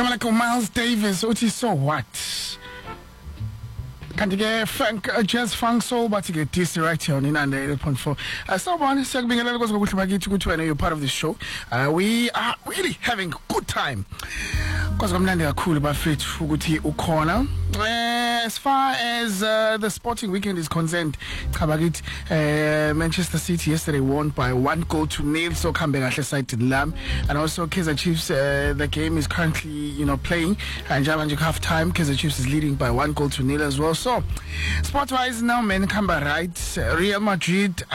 Come like Miles Davis, what is so what? Can't you get funk, jazz funk soul, but you get this right here on in under 8.4. So one second being a little bit I know you're part of this show. We are really having a good time. Because I'm not cool about fit Fuguti Ukona. As far as the sporting weekend is concerned, Kabagit Manchester City yesterday won by 1-0. So Kambe side in Lam, and also Kaizer Chiefs. The game is currently playing, and Jamanjuk half time. Kaizer Chiefs is leading by 1-0 as well. So sport wise now, men Kamba right, Real Madrid.